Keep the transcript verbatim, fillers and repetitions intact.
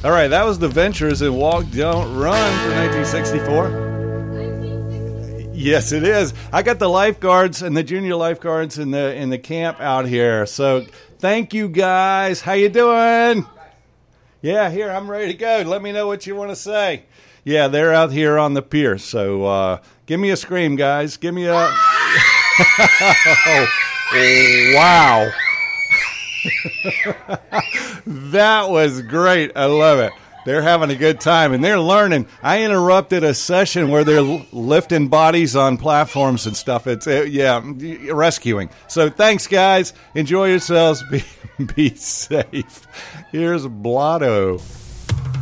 All right, that was the Ventures in Walk, Don't Run for nineteen sixty-four. Yes, it is. I got the lifeguards and the junior lifeguards in the in the camp out here. So thank you guys. How you doing? Yeah, here, I'm ready to go. Let me know what you want to say. Yeah, they're out here on the pier. So uh, give me a scream, guys. Give me a... oh, wow. That was great. I love it. They're having a good time, and they're learning. I interrupted a session where they're l- lifting bodies on platforms and stuff. It's, uh, yeah, rescuing. So thanks, guys. Enjoy yourselves. Be, be safe. Here's Blotto.